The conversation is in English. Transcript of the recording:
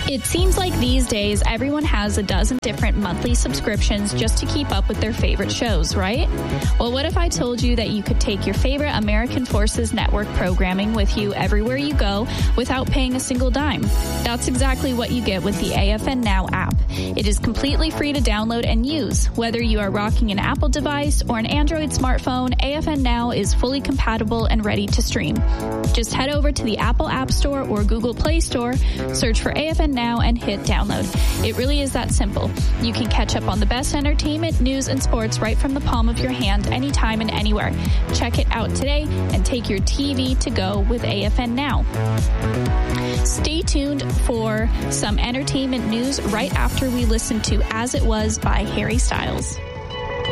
It seems like these days everyone has a dozen different monthly subscriptions just to keep up with their favorite shows, right? Well, what if I told you that you could take your favorite American Forces Network programming with you everywhere you go without paying a single dime? That's exactly what you get with the AFN Now app. It is completely free to download and use. Whether you are rocking an Apple device or an Android smartphone, AFN Now is fully compatible and ready to stream. Just head over to the Apple App Store or Google Play Store, search for AFN Now and hit download. It really is that simple. You can catch up on the best entertainment, news, and sports right from the palm of your hand anytime and anywhere. Check it out today and take your TV to go with AFN Now. Stay tuned for some entertainment news right after we listen to As It Was by Harry Styles.